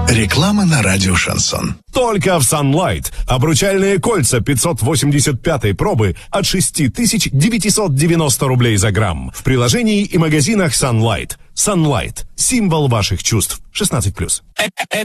Реклама на радио «Шансон». Только в Sunlight. Обручальные кольца 585 пробы от 6990 рублей за грамм. В приложении и магазинах Sunlight. Sunlight. Символ ваших чувств. 16+.